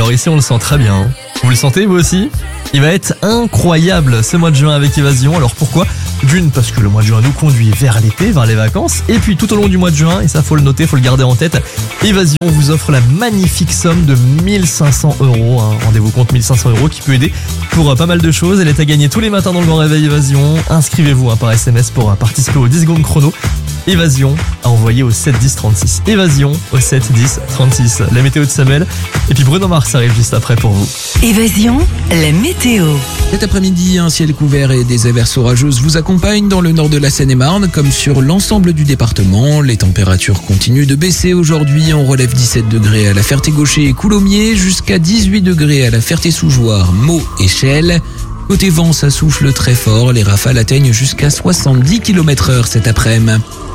Alors ici on le sent très bien, hein. Vous le sentez vous aussi? Il va être incroyable ce mois de juin avec Évasion. Alors pourquoi? D'une, parce que le mois de juin nous conduit vers l'été, vers les vacances. Et puis tout au long du mois de juin, et ça faut le noter, faut le garder en tête, Évasion vous offre la magnifique somme de 1500 €. Hein. Rendez-vous compte, 1500 € qui peut aider pour pas mal de choses. Elle est à gagner tous les matins dans le Grand Réveil Évasion. Inscrivez-vous par SMS pour participer au 10 secondes chrono. Évasion à envoyer au 7 10 36. Évasion au 7 10 36. La météo de Samuel. Et puis Bruno Mars arrive juste après pour vous. Évasion, la météo. Cet après-midi, un ciel couvert et des averses orageuses vous accompagnent dans le nord de la Seine-et-Marne comme sur l'ensemble du département. Les températures continuent de baisser aujourd'hui. On relève 17 degrés à la Ferté-Gaucher et Coulommiers jusqu'à 18 degrés à la Ferté-Sous-Jouarre, Meaux et Chelles. Côté vent, ça souffle très fort. Les rafales atteignent jusqu'à 70 km/h cet après-midi.